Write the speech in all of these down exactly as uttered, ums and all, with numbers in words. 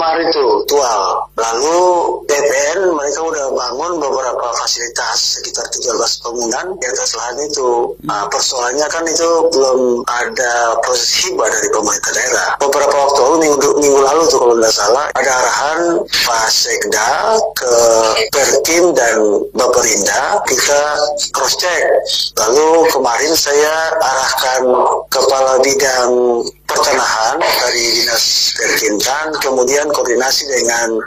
kemarin tuh tual. Lalu P P N mereka udah bangun beberapa fasilitas sekitar tiga belas bangunan di atas lahan itu. Nah, persoalannya kan itu belum ada proses hibah dari pemerintah daerah. Beberapa waktu lalu minggu, minggu lalu tuh kalau tidak salah ada arahan Pak Sekda ke Perkim dan Baperinda kita cross check. Lalu kemarin saya arahkan kepala bidang pertanahan dari Dinas Perkintan, kemudian koordinasi dengan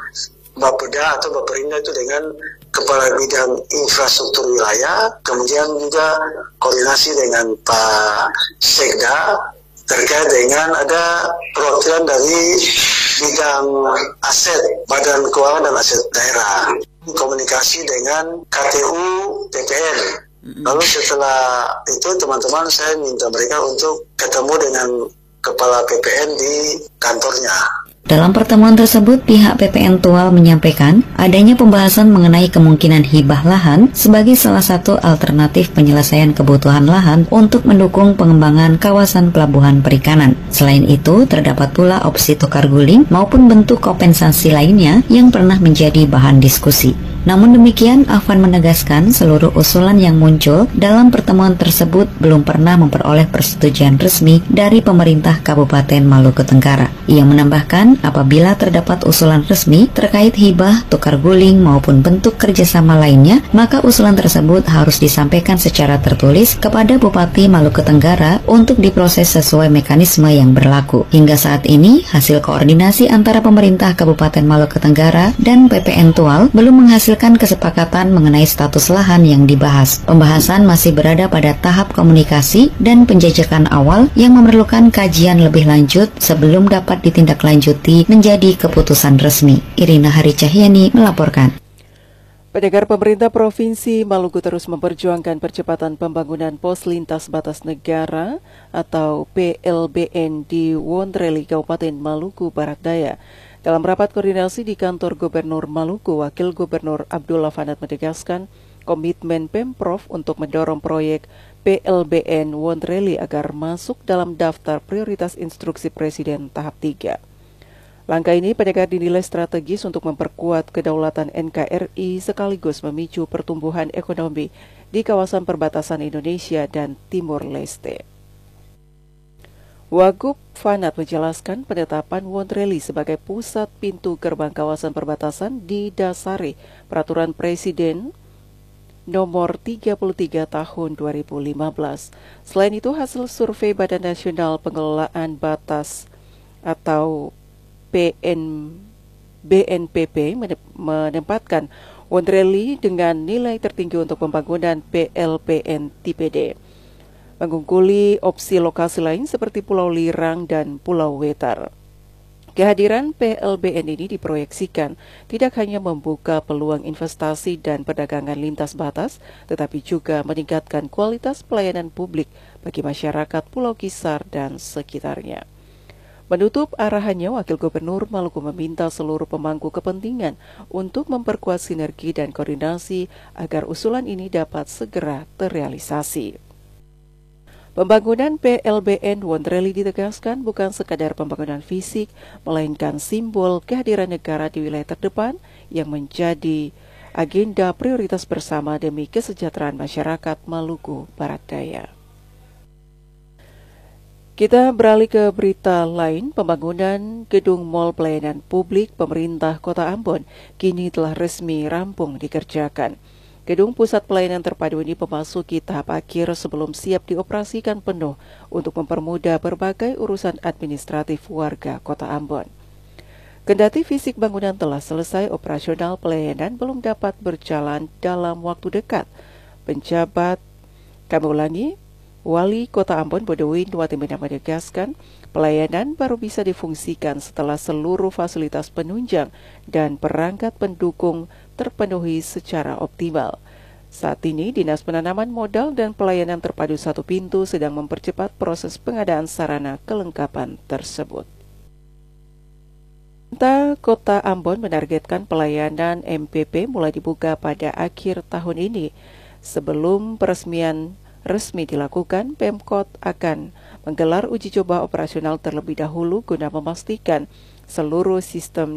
Bapeda atau Baperinda itu dengan kepala bidang infrastruktur wilayah, kemudian juga koordinasi dengan Pak Sekda terkait dengan ada perwakilan dari bidang aset, badan keuangan dan aset daerah, komunikasi dengan K T U P P N. Lalu setelah itu teman-teman saya minta mereka untuk ketemu dengan kepala P P N di kantornya. Dalam pertemuan tersebut, pihak P P N Tual menyampaikan adanya pembahasan mengenai kemungkinan hibah lahan sebagai salah satu alternatif penyelesaian kebutuhan lahan untuk mendukung pengembangan kawasan pelabuhan perikanan. Selain itu, terdapat pula opsi tukar guling maupun bentuk kompensasi lainnya yang pernah menjadi bahan diskusi. Namun demikian, Afan menegaskan seluruh usulan yang muncul dalam pertemuan tersebut belum pernah memperoleh persetujuan resmi dari pemerintah Kabupaten Maluku Tenggara. Ia menambahkan apabila terdapat usulan resmi terkait hibah, tukar guling maupun bentuk kerjasama lainnya, maka usulan tersebut harus disampaikan secara tertulis kepada Bupati Maluku Tenggara untuk diproses sesuai mekanisme yang berlaku. Hingga saat ini, hasil koordinasi antara pemerintah Kabupaten Maluku Tenggara dan P P N Tual belum menghasilkan kesepakatan mengenai status lahan yang dibahas. Pembahasan masih berada pada tahap komunikasi dan penjajakan awal yang memerlukan kajian lebih lanjut sebelum dapat ditindaklanjuti menjadi keputusan resmi. Irina Hari Cahyani melaporkan. Pendengar, pemerintah Provinsi Maluku terus memperjuangkan percepatan pembangunan pos lintas batas negara atau P L B N di Wonreli, Kabupaten Maluku Barat Daya. Dalam rapat koordinasi di kantor Gubernur Maluku, Wakil Gubernur Abdullah Fanat menegaskan komitmen Pemprov untuk mendorong proyek P L B N Wonreli agar masuk dalam daftar prioritas instruksi Presiden tahap tiga. Langkah ini pendengar dinilai strategis untuk memperkuat kedaulatan N K R I sekaligus memicu pertumbuhan ekonomi di kawasan perbatasan Indonesia dan Timur Leste. Wagub Fanat menjelaskan penetapan Wonreli sebagai pusat pintu gerbang kawasan perbatasan didasari Peraturan Presiden nomor tiga puluh tiga tahun dua ribu lima belas. Selain itu, hasil survei Badan Nasional Pengelolaan Batas atau B N P P menempatkan Wonreli dengan nilai tertinggi untuk pembangunan P L B N T P D, mengungguli opsi lokasi lain seperti Pulau Lirang dan Pulau Wetar. Kehadiran P L B N ini diproyeksikan tidak hanya membuka peluang investasi dan perdagangan lintas batas, tetapi juga meningkatkan kualitas pelayanan publik bagi masyarakat Pulau Kisar dan sekitarnya. Menutup arahannya, Wakil Gubernur Maluku meminta seluruh pemangku kepentingan untuk memperkuat sinergi dan koordinasi agar usulan ini dapat segera terrealisasi. Pembangunan P L B N Wonreli ditegaskan bukan sekadar pembangunan fisik, melainkan simbol kehadiran negara di wilayah terdepan yang menjadi agenda prioritas bersama demi kesejahteraan masyarakat Maluku Barat Daya. Kita beralih ke berita lain. Pembangunan gedung Mall Pelayanan Publik Pemerintah Kota Ambon kini telah resmi rampung dikerjakan. Gedung Pusat Pelayanan Terpadu ini memasuki tahap akhir sebelum siap dioperasikan penuh untuk mempermudah berbagai urusan administratif warga Kota Ambon. Kendati fisik bangunan telah selesai, operasional pelayanan belum dapat berjalan dalam waktu dekat. Penjabat, kami ulangi, Wali Kota Ambon Bodowin Watimena menegaskan pelayanan baru bisa difungsikan setelah seluruh fasilitas penunjang dan perangkat pendukung terpenuhi secara optimal. Saat ini, Dinas Penanaman Modal dan Pelayanan Terpadu Satu Pintu sedang mempercepat proses pengadaan sarana kelengkapan tersebut. Pemerintah Kota Ambon menargetkan pelayanan M P P mulai dibuka pada akhir tahun ini. Sebelum peresmian resmi dilakukan, Pemkot akan menggelar uji coba operasional terlebih dahulu guna memastikan seluruh sistem